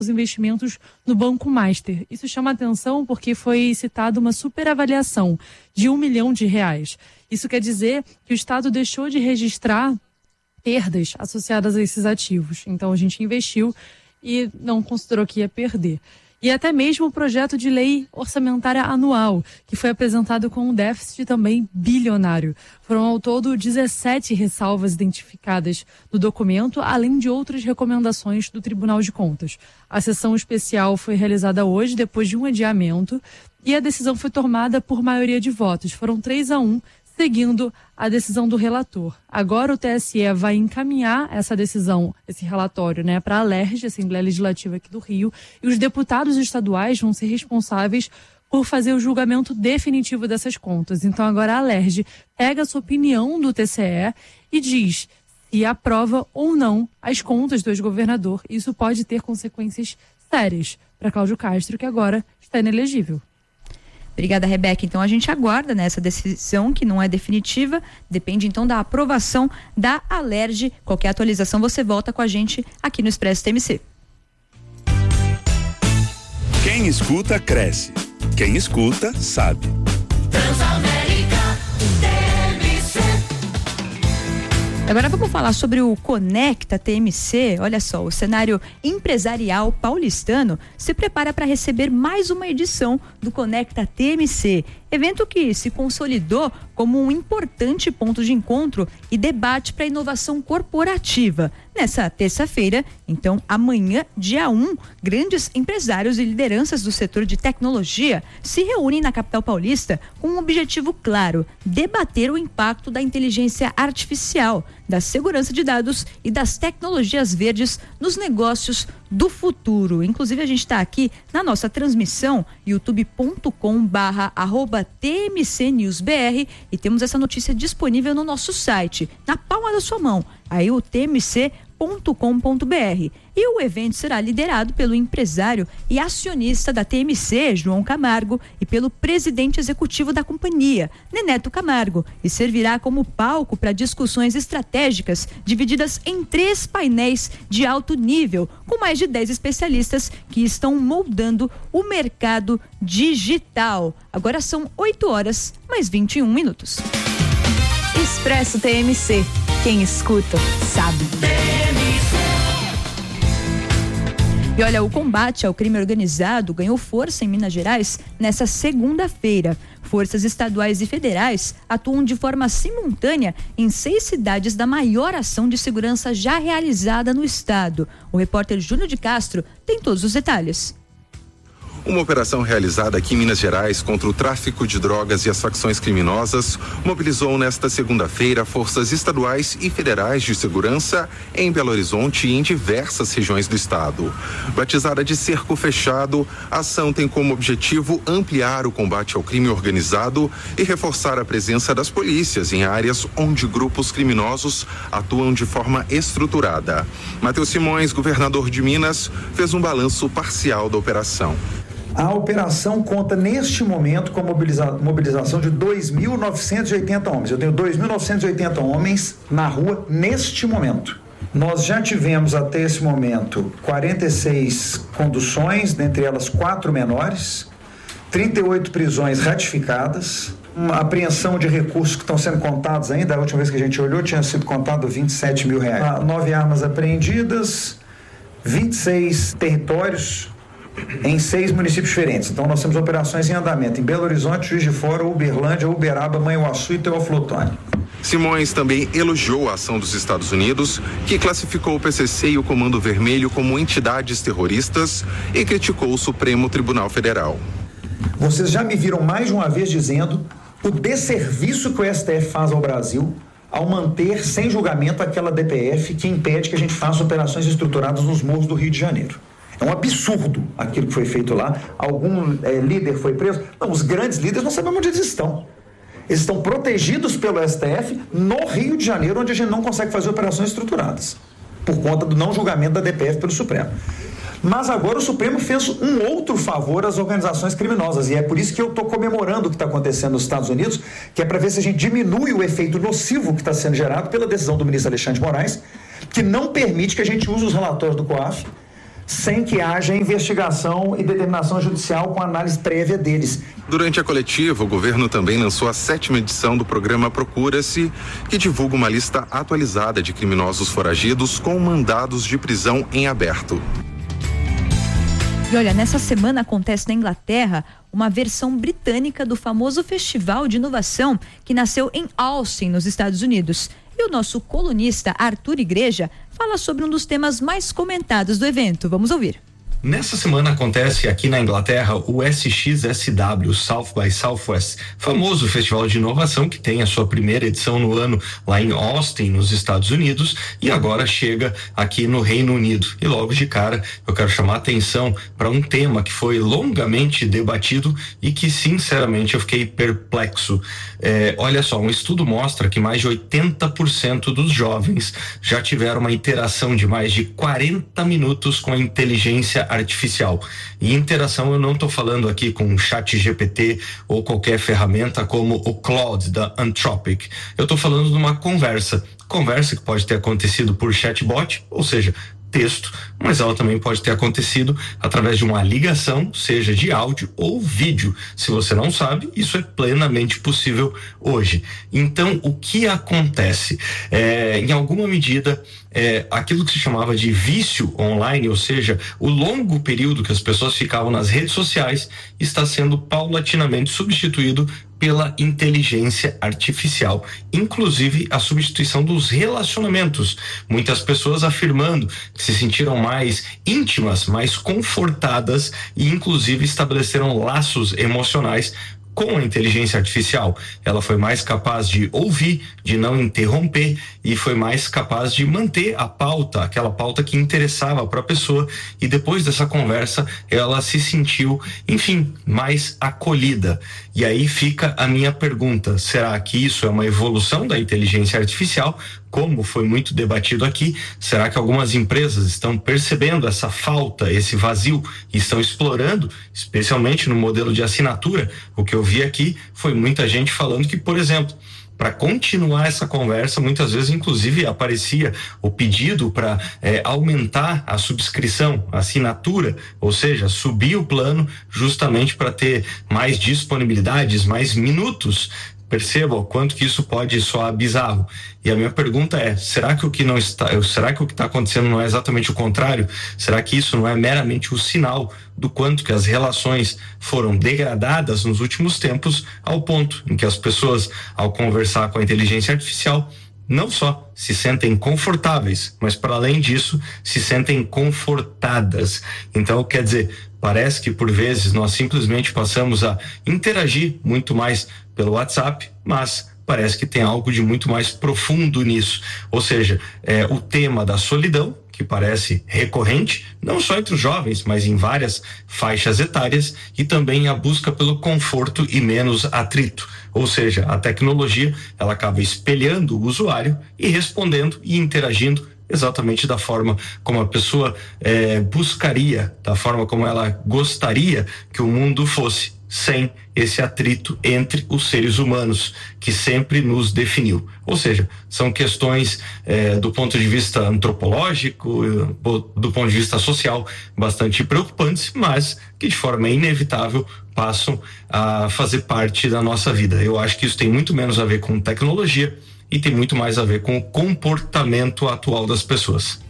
os investimentos no Banco Master. Isso chama atenção porque foi citada uma superavaliação de R$1 milhão. Isso quer dizer que o Estado deixou de registrar perdas associadas a esses ativos. Então a gente investiu e não considerou que ia perder. E até mesmo o projeto de lei orçamentária anual, que foi apresentado com um déficit também bilionário. Foram ao todo 17 ressalvas identificadas no documento, além de outras recomendações do Tribunal de Contas. A sessão especial foi realizada hoje, depois de um adiamento, e a decisão foi tomada por maioria de votos. Foram 3-1, seguindo a decisão do relator. Agora o TSE vai encaminhar essa decisão, esse relatório, para a Alerj, Assembleia Legislativa aqui do Rio, e os deputados estaduais vão ser responsáveis por fazer o julgamento definitivo dessas contas. Então agora a Alerj pega essa opinião do TCE e diz se aprova ou não as contas do ex-governador. Isso pode ter consequências sérias para Cláudio Castro, que agora está inelegível. Obrigada, Rebeca. Então a gente aguarda nessa decisão que não é definitiva, depende então da aprovação da Alerj. Qualquer atualização você volta com a gente aqui no Expresso TMC. Quem escuta, cresce. Quem escuta, sabe. Agora vamos falar sobre o Conecta TMC. Olha só, o cenário empresarial paulistano se prepara para receber mais uma edição do Conecta TMC, evento que se consolidou como um importante ponto de encontro e debate para a inovação corporativa. Nessa terça-feira, então amanhã, dia 1, grandes empresários e lideranças do setor de tecnologia se reúnem na capital paulista com um objetivo claro: debater o impacto da inteligência artificial, da segurança de dados e das tecnologias verdes nos negócios do futuro. Inclusive a gente está aqui na nossa transmissão youtube.com/TMCNewsBR e temos essa notícia disponível no nosso site, na palma da sua mão, aí o tmc.com.br. E o evento será liderado pelo empresário e acionista da TMC, João Camargo, e pelo presidente executivo da companhia, Neneto Camargo, e servirá como palco para discussões estratégicas divididas em 3 painéis de alto nível, com mais de 10 especialistas que estão moldando o mercado digital. Agora são 8h mais 21. Expresso TMC. Quem escuta, sabe. E olha, o combate ao crime organizado ganhou força em Minas Gerais nessa segunda-feira. Forças estaduais e federais atuam de forma simultânea em 6 cidades da maior ação de segurança já realizada no estado. O repórter Júnior de Castro tem todos os detalhes. Uma operação realizada aqui em Minas Gerais contra o tráfico de drogas e as facções criminosas mobilizou nesta segunda-feira forças estaduais e federais de segurança em Belo Horizonte e em diversas regiões do estado. Batizada de Cerco Fechado, a ação tem como objetivo ampliar o combate ao crime organizado e reforçar a presença das polícias em áreas onde grupos criminosos atuam de forma estruturada. Matheus Simões, governador de Minas, fez um balanço parcial da operação. A operação conta neste momento com mobilização de 2.980 homens. Eu tenho 2.980 homens na rua neste momento. Nós já tivemos até esse momento 46 conduções, dentre elas 4 menores, 38 prisões ratificadas, uma apreensão de recursos que estão sendo contados ainda. A última vez que a gente olhou tinha sido contado R$27 mil. 9 armas apreendidas, 26 territórios em 6 municípios diferentes. Então nós temos operações em andamento em Belo Horizonte, Juiz de Fora, Uberlândia, Uberaba, Manhuaçu e Teófilo Otoni. Simões também elogiou a ação dos Estados Unidos, que classificou o PCC e o Comando Vermelho como entidades terroristas e criticou o Supremo Tribunal Federal. Vocês já me viram mais de uma vez dizendo o desserviço que o STF faz ao Brasil ao manter sem julgamento aquela DPF que impede que a gente faça operações estruturadas nos morros do Rio de Janeiro. É um absurdo aquilo que foi feito lá. Algum líder foi preso? Não, os grandes líderes não sabemos onde eles estão. Eles estão protegidos pelo STF no Rio de Janeiro, onde a gente não consegue fazer operações estruturadas, por conta do não julgamento da DPF pelo Supremo. Mas agora o Supremo fez um outro favor às organizações criminosas, e é por isso que eu estou comemorando o que está acontecendo nos Estados Unidos, que é para ver se a gente diminui o efeito nocivo que está sendo gerado pela decisão do ministro Alexandre de Moraes, que não permite que a gente use os relatórios do COAF sem que haja investigação e determinação judicial com análise prévia deles. Durante a coletiva, o governo também lançou a 7ª edição do programa Procura-se, que divulga uma lista atualizada de criminosos foragidos com mandados de prisão em aberto. E olha, nessa semana acontece na Inglaterra uma versão britânica do famoso Festival de Inovação que nasceu em Austin, nos Estados Unidos. E o nosso colunista Arthur Igreja fala sobre um dos temas mais comentados do evento. Vamos ouvir. Nessa semana acontece aqui na Inglaterra o SXSW, South by Southwest, famoso festival de inovação que tem a sua primeira edição no ano lá em Austin, nos Estados Unidos, e agora chega aqui no Reino Unido. E logo de cara eu quero chamar a atenção para um tema que foi longamente debatido e que sinceramente eu fiquei perplexo. Olha só, um estudo mostra que mais de 80% dos jovens já tiveram uma interação de mais de 40 minutos com a inteligência artificial. E interação eu não estou falando aqui com o ChatGPT ou qualquer ferramenta como o Claude da Anthropic. Eu estou falando de uma conversa que pode ter acontecido por chatbot, ou seja, texto, mas ela também pode ter acontecido através de uma ligação, seja de áudio ou vídeo. Se você não sabe, isso é plenamente possível hoje. Então, o que acontece? Em alguma medida, aquilo que se chamava de vício online, ou seja, o longo período que as pessoas ficavam nas redes sociais, está sendo paulatinamente substituído pela inteligência artificial, inclusive a substituição dos relacionamentos. Muitas pessoas afirmando que se sentiram mais íntimas, mais confortadas e inclusive estabeleceram laços emocionais com a inteligência artificial. Ela foi mais capaz de ouvir, de não interromper e foi mais capaz de manter a pauta, aquela pauta que interessava para a pessoa, e depois dessa conversa ela se sentiu, enfim, mais acolhida. E aí fica a minha pergunta: será que isso é uma evolução da inteligência artificial? Como foi muito debatido aqui, será que algumas empresas estão percebendo essa falta, esse vazio, e estão explorando, especialmente no modelo de assinatura? O que eu vi aqui foi muita gente falando que, por exemplo, para continuar essa conversa, muitas vezes, inclusive, aparecia o pedido para aumentar a subscrição, a assinatura, ou seja, subir o plano justamente para ter mais disponibilidades, mais minutos. Perceba o quanto que isso pode soar bizarro. E a minha pergunta é: será que o que está acontecendo não é exatamente o contrário? Será que isso não é meramente o sinal do quanto que as relações foram degradadas nos últimos tempos, ao ponto em que as pessoas, ao conversar com a inteligência artificial, não só se sentem confortáveis, mas para além disso, se sentem confortadas? Então, quer dizer, parece que por vezes nós simplesmente passamos a interagir muito mais pelo WhatsApp, mas parece que tem algo de muito mais profundo nisso. Ou seja, o tema da solidão, que parece recorrente, não só entre os jovens, mas em várias faixas etárias, e também a busca pelo conforto e menos atrito. Ou seja, a tecnologia, ela acaba espelhando o usuário e respondendo e interagindo exatamente da forma como a pessoa buscaria, da forma como ela gostaria que o mundo fosse, sem esse atrito entre os seres humanos que sempre nos definiu. Ou seja, são questões do ponto de vista antropológico, do ponto de vista social, bastante preocupantes, mas que de forma inevitável passam a fazer parte da nossa vida. Eu acho que isso tem muito menos a ver com tecnologia e tem muito mais a ver com o comportamento atual das pessoas.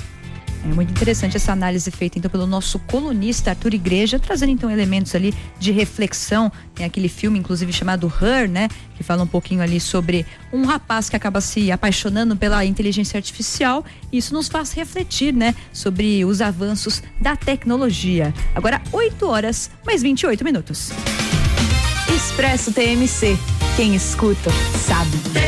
É muito interessante essa análise feita então pelo nosso colunista Arthur Igreja, trazendo então elementos ali de reflexão. Tem aquele filme inclusive chamado Her, né, que fala um pouquinho ali sobre um rapaz que acaba se apaixonando pela inteligência artificial, e isso nos faz refletir, né, sobre os avanços da tecnologia. Agora 8h mais 28. Expresso TMC. Quem escuta, sabe.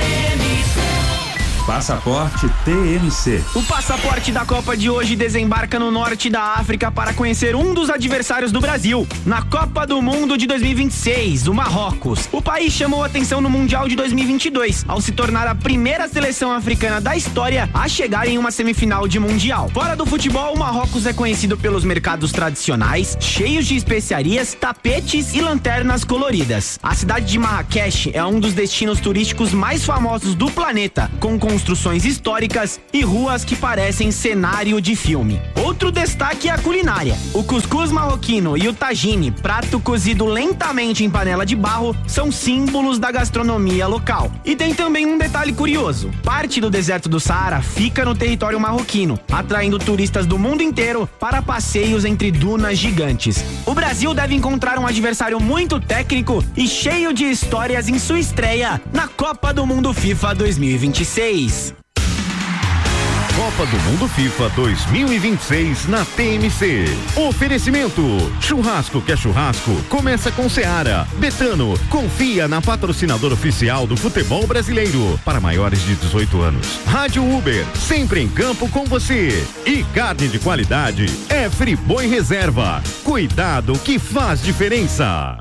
Passaporte TMC. O passaporte da Copa de hoje desembarca no norte da África para conhecer um dos adversários do Brasil na Copa do Mundo de 2026, o Marrocos. O país chamou atenção no Mundial de 2022 ao se tornar a primeira seleção africana da história a chegar em uma semifinal de Mundial. Fora do futebol, o Marrocos é conhecido pelos mercados tradicionais, cheios de especiarias, tapetes e lanternas coloridas. A cidade de Marrakech é um dos destinos turísticos mais famosos do planeta, com construções históricas e ruas que parecem cenário de filme. Outro destaque é a culinária. O cuscuz marroquino e o tagine, prato cozido lentamente em panela de barro, são símbolos da gastronomia local. E tem também um detalhe curioso. Parte do deserto do Saara fica no território marroquino, atraindo turistas do mundo inteiro para passeios entre dunas gigantes. O Brasil deve encontrar um adversário muito técnico e cheio de histórias em sua estreia na Copa do Mundo FIFA 2026. Copa do Mundo FIFA 2026 na TMC. Oferecimento: churrasco que é churrasco, começa com Seara. Betano, confia na patrocinadora oficial do futebol brasileiro. Para maiores de 18 anos. Rádio Uber, sempre em campo com você. E carne de qualidade é Friboi Reserva. Cuidado que faz diferença.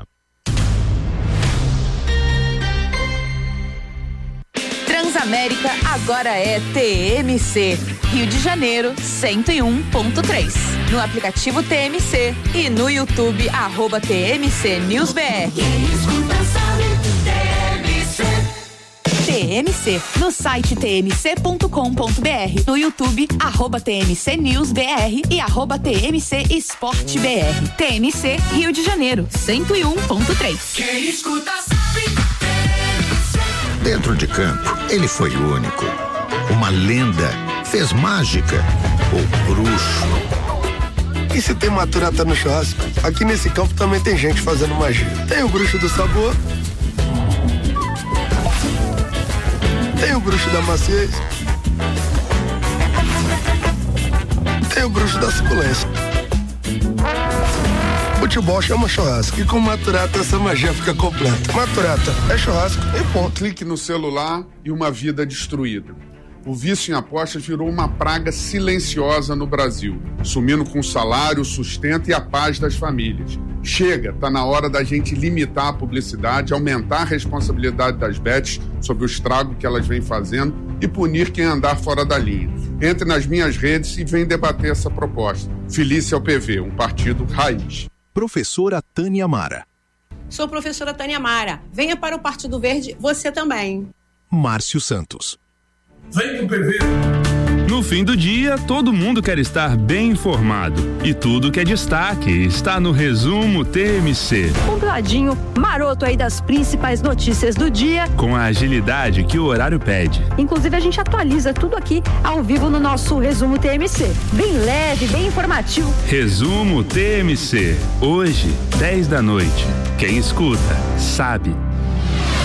Transamérica agora é TMC. Rio de Janeiro 101.3. No aplicativo TMC e no YouTube @TMC News BR. TMC no site tmc.com.br, no YouTube @TMC News BR e @TMC Esporte BR. TMC Rio de Janeiro 101.3. Quem escuta sabe. Dentro de campo, ele foi único. Uma lenda, fez mágica, o bruxo. E se tem maturata no churrasco, aqui nesse campo também tem gente fazendo magia. Tem o bruxo do sabor, tem o bruxo da maciez, tem o bruxo da suculência. Futebol chama churrasco e com Maturata essa magia fica completa. Maturata é churrasco e ponto. Clique no celular e uma vida destruída. O vício em apostas virou uma praga silenciosa no Brasil, sumindo com o salário, o sustento e a paz das famílias. Chega, tá na hora da gente limitar a publicidade, aumentar a responsabilidade das bets sobre o estrago que elas vêm fazendo e punir quem andar fora da linha. Entre nas minhas redes e vem debater essa proposta. Filice ao PV, um partido raiz. Professora Tânia Mara. Sou professora Tânia Mara. Venha para o Partido Verde, você também. Márcio Santos. Vem pro PV. No fim do dia, todo mundo quer estar bem informado. E tudo que é destaque está no Resumo TMC. Compiladinho maroto aí das principais notícias do dia. Com a agilidade que o horário pede. Inclusive, a gente atualiza tudo aqui ao vivo no nosso Resumo TMC. Bem leve, bem informativo. Resumo TMC. Hoje, 10 da noite. Quem escuta, sabe.